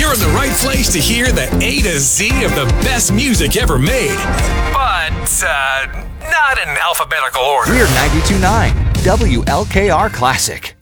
You're in the right place to hear the A to Z of the best music ever made. But, not in alphabetical order. We're 92.9 WLKR Classic.